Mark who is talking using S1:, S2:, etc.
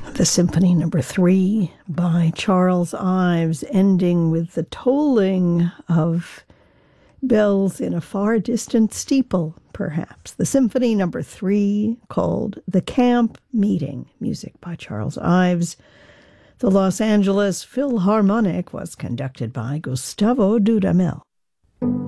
S1: The Symphony Number 3 by Charles Ives, ending with the tolling of bells in a far distant steeple, perhaps. The Symphony Number 3, called The Camp Meeting, music by Charles Ives. The Los Angeles Philharmonic was conducted by Gustavo Dudamel.